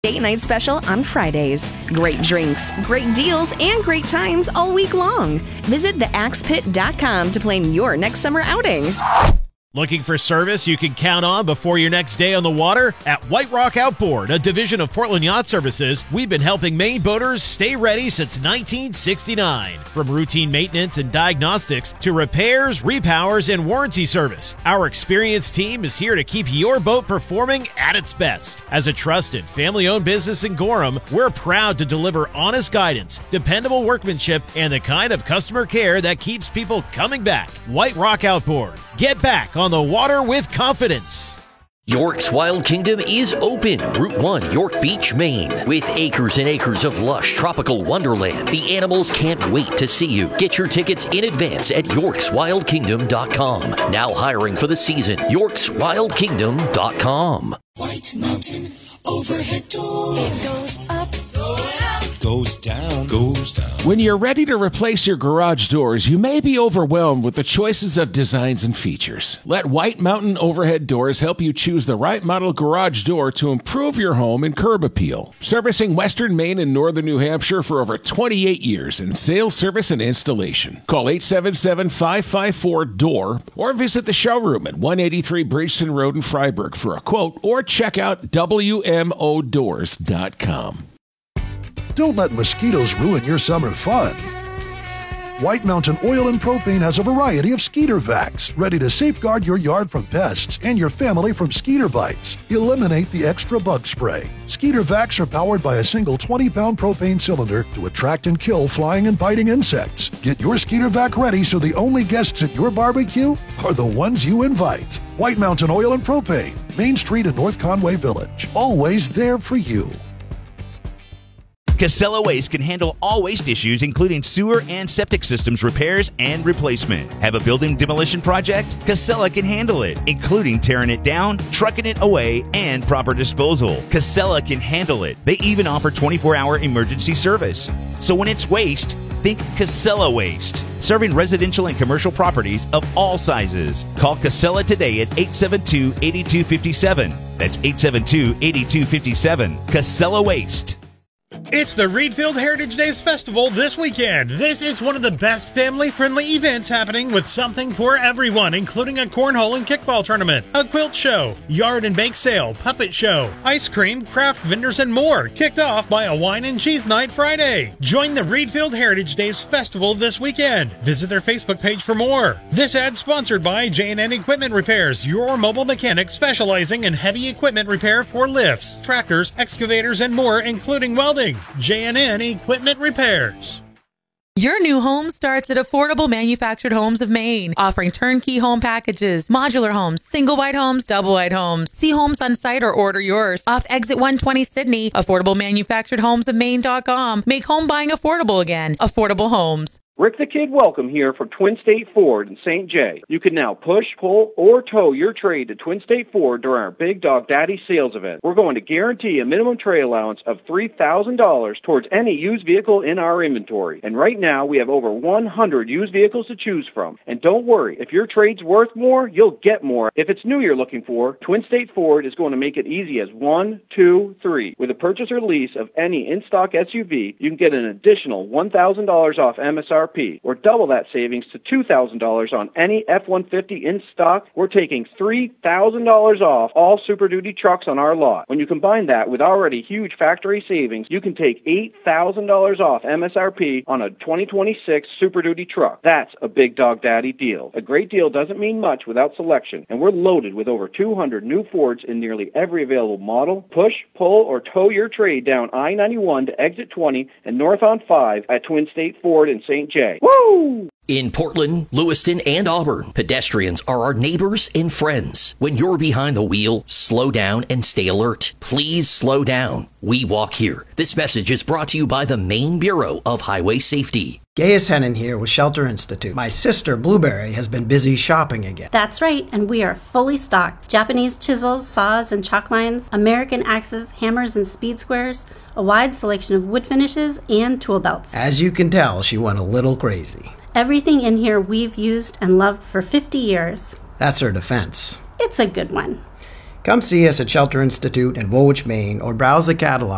Date night special on Fridays. Great drinks, great deals, and great times all week long. Visit theaxepit.com to plan your next summer outing. Looking for service you can count on before your next day on the water? At White Rock Outboard, a division of Portland Yacht Services, we've been helping Maine boaters stay ready since 1969. From routine maintenance and diagnostics to repairs, repowers, and warranty service, our experienced team is here to keep your boat performing at its best. As a trusted, family-owned business in Gorham, we're proud to deliver honest guidance, dependable workmanship, and the kind of customer care that keeps people coming back. White Rock Outboard. Get back on the water with confidence. York's Wild Kingdom is open. Route 1, York Beach, Maine. With acres and acres of lush tropical wonderland, the animals can't wait to see you. Get your tickets in advance at yorkswildkingdom.com. Now hiring for the season. yorkswildkingdom.com. White Mountain overhead door. It goes up, going up, goes down, goes down. When you're ready to replace your garage doors, you may be overwhelmed with the choices of designs and features. Let White Mountain Overhead Doors help you choose the right model garage door to improve your home and curb appeal. Servicing Western Maine and Northern New Hampshire for over 28 years in sales, service, and installation. Call 877-554-DOOR or visit the showroom at 183 Bridgeton Road in Freiburg for a quote or check out WMOdoors.com. Don't let mosquitoes ruin your summer fun. White Mountain Oil and Propane has a variety of Skeeter Vacs, ready to safeguard your yard from pests and your family from skeeter bites. Eliminate the extra bug spray. Skeeter Vacs are powered by a single 20-pound propane cylinder to attract and kill flying and biting insects. Get your Skeeter Vac ready so the only guests at your barbecue are the ones you invite. White Mountain Oil and Propane, Main Street in North Conway Village. Always there for you. Casella Waste can handle all waste issues, including sewer and septic systems repairs and replacement. Have a building demolition project? Casella can handle it, including tearing it down, trucking it away, and proper disposal. Casella can handle it. They even offer 24-hour emergency service. So when it's waste, think Casella Waste. Serving residential and commercial properties of all sizes. Call Casella today at 872-8257. That's 872-8257. Casella Waste. It's the Reedfield Heritage Days Festival this weekend. This is one of the best family-friendly events happening with something for everyone, including a cornhole and kickball tournament, a quilt show, yard and bake sale, puppet show, ice cream, craft vendors, and more, kicked off by a wine and cheese night Friday. Join the Reedfield Heritage Days Festival this weekend. Visit their Facebook page for more. This ad sponsored by J&N Equipment Repairs, your mobile mechanic specializing in heavy equipment repair for lifts, tractors, excavators, and more, including welding. J&N Equipment Repairs. Your new home starts at Affordable Manufactured Homes of Maine, offering turnkey home packages, modular homes, single wide homes, double wide homes. See homes on site or order yours. Off Exit 120 Sydney, AffordableManufacturedHomesofMaine.com. Make home buying affordable again. Affordable Homes. Rick the Kid Welcome here from Twin State Ford in St. Jay. You can now push, pull, or tow your trade to Twin State Ford during our Big Dog Daddy sales event. We're going to guarantee a minimum trade allowance of $3,000 towards any used vehicle in our inventory. And right now, we have over 100 used vehicles to choose from. And don't worry, if your trade's worth more, you'll get more. If it's new you're looking for, Twin State Ford is going to make it easy as 1, 2, 3. With a purchase or lease of any in-stock SUV, you can get an additional $1,000 off MSRP. Or double that savings to $2,000 on any F-150 in stock. We're taking $3,000 off all Super Duty trucks on our lot. When you combine that with already huge factory savings, you can take $8,000 off MSRP on a 2026 Super Duty truck. That's a Big Dog Daddy deal. A great deal doesn't mean much without selection, and we're loaded with over 200 new Fords in nearly every available model. Push, pull, or tow your trade down I-91 to exit 20 and north on 5 at Twin State Ford in St. J. Woo! In Portland, Lewiston, and Auburn, pedestrians are our neighbors and friends. When you're behind the wheel, slow down and stay alert. Please slow down. We walk here. This message is brought to you by the Maine Bureau of Highway Safety. Gaius Hennon here with Shelter Institute. My sister, Blueberry, has been busy shopping again. That's right, and we are fully stocked. Japanese chisels, saws, and chalk lines, American axes, hammers, and speed squares, a wide selection of wood finishes, and tool belts. As you can tell, she went a little crazy. Everything in here we've used and loved for 50 years. That's her defense. It's a good one. Come see us at Shelter Institute in Woolwich, Maine, or browse the catalog